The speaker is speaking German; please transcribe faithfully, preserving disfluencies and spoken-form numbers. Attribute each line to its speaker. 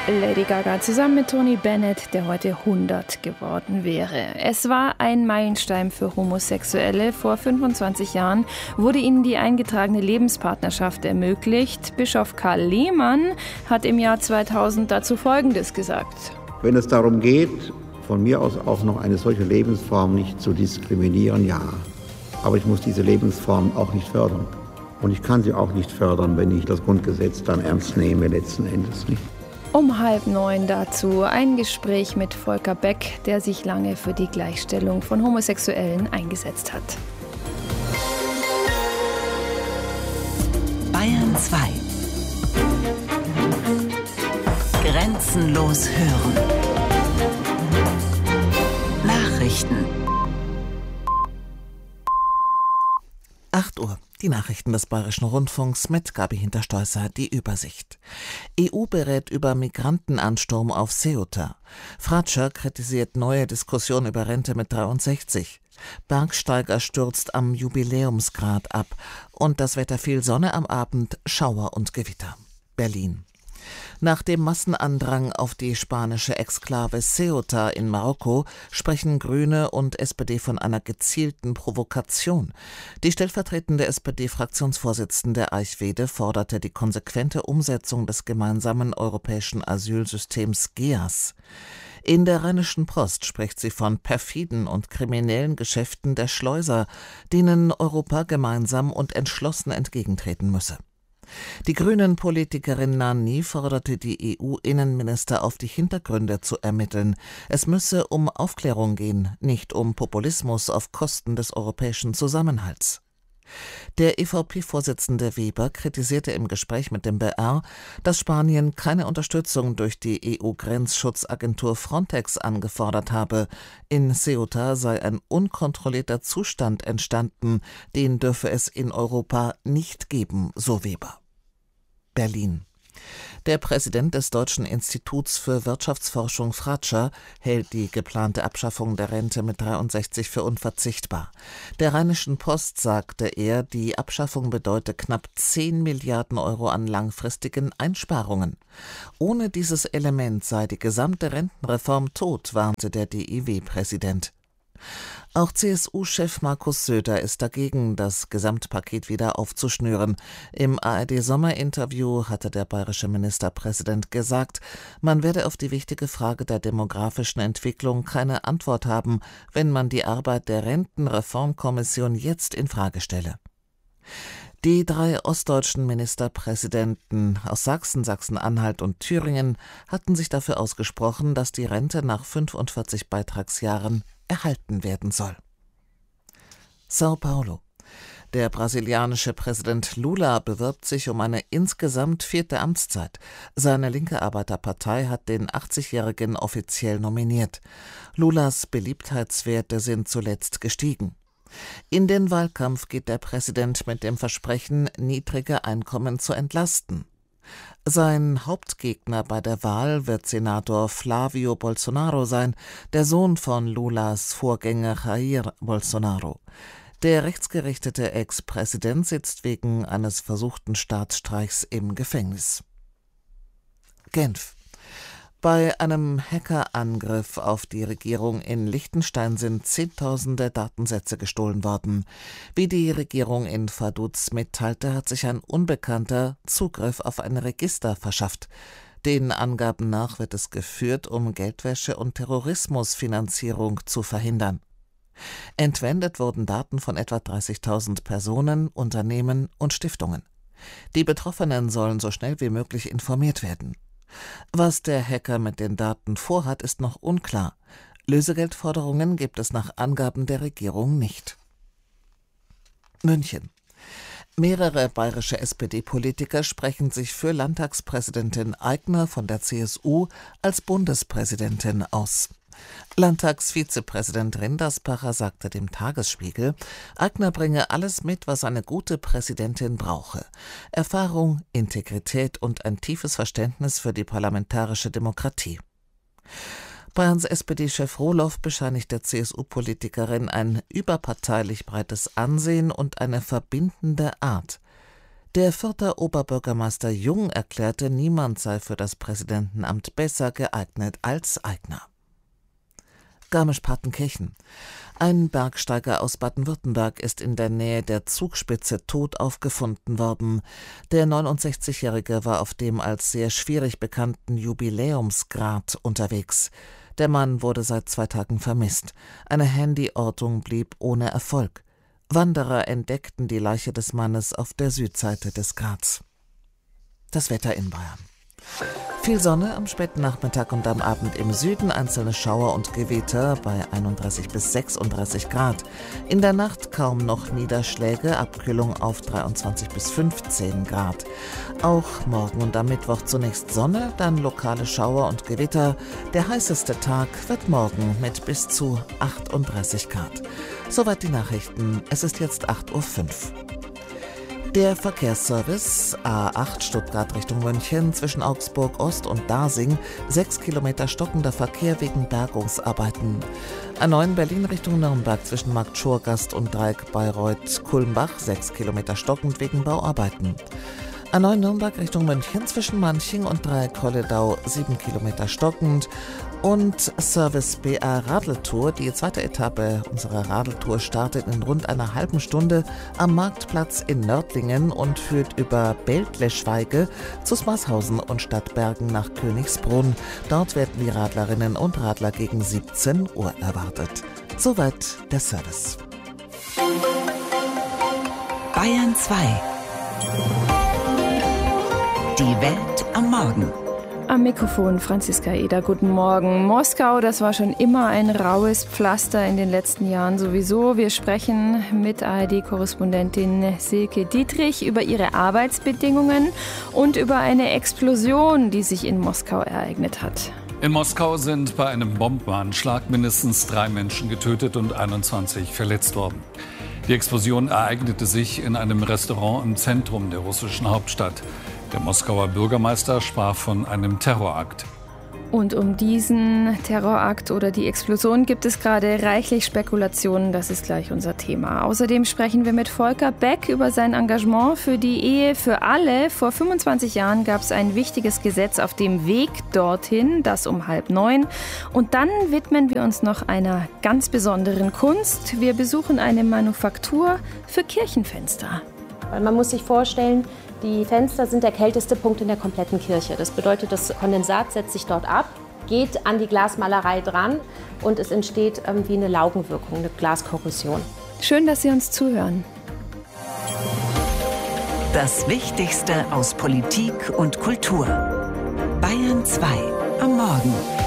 Speaker 1: Lady Gaga zusammen mit Tony Bennett, der heute hundert geworden wäre. Es war ein Meilenstein für Homosexuelle. Vor fünfundzwanzig Jahren wurde ihnen die eingetragene Lebenspartnerschaft ermöglicht. Bischof Karl Lehmann hat im Jahr zweitausend dazu Folgendes gesagt.
Speaker 2: Wenn es darum geht, von mir aus auch noch eine solche Lebensform nicht zu diskriminieren, ja. Aber ich muss diese Lebensform auch nicht fördern. Und ich kann sie auch nicht fördern, wenn ich das Grundgesetz dann ernst nehme, letzten Endes nicht.
Speaker 1: Um halb neun dazu ein Gespräch mit Volker Beck, der sich lange für die Gleichstellung von Homosexuellen eingesetzt hat.
Speaker 3: Bayern zwei. Grenzenlos hören. Nachrichten.
Speaker 4: acht Uhr. Die Nachrichten des Bayerischen Rundfunks mit Gabi Hinterstoisser, die Übersicht. E U berät über Migrantenansturm auf Ceuta. Fratscher kritisiert neue Diskussion über Rente mit dreiundsechzig. Bergsteiger stürzt am Jubiläumsgrat ab. Und das Wetter: viel Sonne am Abend, Schauer und Gewitter. Berlin. Nach dem Massenandrang auf die spanische Exklave Ceuta in Marokko sprechen Grüne und S P D von einer gezielten Provokation. Die stellvertretende S P D-Fraktionsvorsitzende Eichwede forderte die konsequente Umsetzung des gemeinsamen europäischen Asylsystems G E A S. In der Rheinischen Post spricht sie von perfiden und kriminellen Geschäften der Schleuser, denen Europa gemeinsam und entschlossen entgegentreten müsse. Die Grünen-Politikerin Nanni forderte die E U-Innenminister auf, die Hintergründe zu ermitteln. Es müsse um Aufklärung gehen, nicht um Populismus auf Kosten des europäischen Zusammenhalts. Der E V P-Vorsitzende Weber kritisierte im Gespräch mit dem B R, dass Spanien keine Unterstützung durch die E U-Grenzschutzagentur Frontex angefordert habe. In Ceuta sei ein unkontrollierter Zustand entstanden, den dürfe es in Europa nicht geben, so Weber. Berlin. Der Präsident des Deutschen Instituts für Wirtschaftsforschung Fratscher hält die geplante Abschaffung der Rente mit dreiundsechzig für unverzichtbar. Der Rheinischen Post sagte er, die Abschaffung bedeute knapp zehn Milliarden Euro an langfristigen Einsparungen. Ohne dieses Element sei die gesamte Rentenreform tot, warnte der D I W-Präsident. Auch C S U-Chef Markus Söder ist dagegen, das Gesamtpaket wieder aufzuschnüren. Im A R D-Sommerinterview hatte der bayerische Ministerpräsident gesagt, man werde auf die wichtige Frage der demografischen Entwicklung keine Antwort haben, wenn man die Arbeit der Rentenreformkommission jetzt in Frage stelle. Die drei ostdeutschen Ministerpräsidenten aus Sachsen, Sachsen-Anhalt und Thüringen hatten sich dafür ausgesprochen, dass die Rente nach fünfundvierzig Beitragsjahren erhalten werden soll. São Paulo. Der brasilianische Präsident Lula bewirbt sich um eine insgesamt vierte Amtszeit. Seine linke Arbeiterpartei hat den achtzigjährigen offiziell nominiert. Lulas Beliebtheitswerte sind zuletzt gestiegen. In den Wahlkampf geht der Präsident mit dem Versprechen, niedrige Einkommen zu entlasten. Sein Hauptgegner bei der Wahl wird Senator Flávio Bolsonaro sein, der Sohn von Lulas Vorgänger Jair Bolsonaro. Der rechtsgerichtete Ex-Präsident sitzt wegen eines versuchten Staatsstreichs im Gefängnis. Genf. Bei einem Hackerangriff auf die Regierung in Liechtenstein sind Zehntausende Datensätze gestohlen worden. Wie die Regierung in Vaduz mitteilte, hat sich ein Unbekannter Zugriff auf ein Register verschafft. Den Angaben nach wird es geführt, um Geldwäsche und Terrorismusfinanzierung zu verhindern. Entwendet wurden Daten von etwa dreißigtausend Personen, Unternehmen und Stiftungen. Die Betroffenen sollen so schnell wie möglich informiert werden. Was der Hacker mit den Daten vorhat, ist noch unklar. Lösegeldforderungen gibt es nach Angaben der Regierung nicht. München. Mehrere bayerische S P D-Politiker sprechen sich für Landtagspräsidentin Aigner von der C S U als Bundespräsidentin aus. Landtagsvizepräsident Rinderspacher sagte dem Tagesspiegel, Aigner bringe alles mit, was eine gute Präsidentin brauche. Erfahrung, Integrität und ein tiefes Verständnis für die parlamentarische Demokratie. Bayerns S P D-Chef Rohloff bescheinigt der C S U-Politikerin ein überparteilich breites Ansehen und eine verbindende Art. Der Fürther Oberbürgermeister Jung erklärte, niemand sei für das Präsidentenamt besser geeignet als Aigner. Garmisch-Partenkirchen. Ein Bergsteiger aus Baden-Württemberg ist in der Nähe der Zugspitze tot aufgefunden worden. Der neunundsechzigjährige war auf dem als sehr schwierig bekannten Jubiläumsgrat unterwegs. Der Mann wurde seit zwei Tagen vermisst. Eine Handyortung blieb ohne Erfolg. Wanderer entdeckten die Leiche des Mannes auf der Südseite des Grats. Das Wetter in Bayern. Viel Sonne am späten Nachmittag und am Abend im Süden, einzelne Schauer und Gewitter bei einunddreißig bis sechsunddreißig Grad. In der Nacht kaum noch Niederschläge, Abkühlung auf dreiundzwanzig bis fünfzehn Grad. Auch morgen und am Mittwoch zunächst Sonne, dann lokale Schauer und Gewitter. Der heißeste Tag wird morgen mit bis zu achtunddreißig Grad. Soweit die Nachrichten. Es ist jetzt acht Uhr fünf. Der Verkehrsservice A acht Stuttgart Richtung München zwischen Augsburg Ost und Dasing, sechs Kilometer stockender Verkehr wegen Bergungsarbeiten. A neun Berlin Richtung Nürnberg zwischen Markt Schurgast und Dreieck Bayreuth-Kulmbach, sechs Kilometer stockend wegen Bauarbeiten. A neun Nürnberg Richtung München zwischen Manching und Dreieck Holledau, sieben Kilometer stockend. Und Service B A Radeltour, die zweite Etappe unserer Radeltour startet in rund einer halben Stunde am Marktplatz in Nördlingen und führt über Beltleschweige zu Smarshausen und Stadtbergen nach Königsbrunn. Dort werden die Radlerinnen und Radler gegen siebzehn Uhr erwartet. Soweit der Service.
Speaker 3: Bayern zwei. Die Welt am Morgen.
Speaker 1: Am Mikrofon Franziska Eder, guten Morgen. Moskau, das war schon immer ein raues Pflaster in den letzten Jahren sowieso. Wir sprechen mit A R D-Korrespondentin Silke Dietrich über ihre Arbeitsbedingungen und über eine Explosion, die sich in Moskau ereignet hat.
Speaker 5: In Moskau sind bei einem Bombenanschlag mindestens drei Menschen getötet und einundzwanzig verletzt worden. Die Explosion ereignete sich in einem Restaurant im Zentrum der russischen Hauptstadt. Der Moskauer Bürgermeister sprach von einem Terrorakt.
Speaker 1: Und um diesen Terrorakt oder die Explosion gibt es gerade reichlich Spekulationen. Das ist gleich unser Thema. Außerdem sprechen wir mit Volker Beck über sein Engagement für die Ehe für alle. Vor fünfundzwanzig Jahren gab es ein wichtiges Gesetz auf dem Weg dorthin, das um halb neun. Und dann widmen wir uns noch einer ganz besonderen Kunst. Wir besuchen eine Manufaktur für Kirchenfenster.
Speaker 6: Man muss sich vorstellen, die Fenster sind der kälteste Punkt in der kompletten Kirche. Das bedeutet, das Kondensat setzt sich dort ab, geht an die Glasmalerei dran und es entsteht wie eine Laugenwirkung, eine Glaskorrosion.
Speaker 1: Schön, dass Sie uns zuhören.
Speaker 3: Das Wichtigste aus Politik und Kultur. Bayern zwei am Morgen.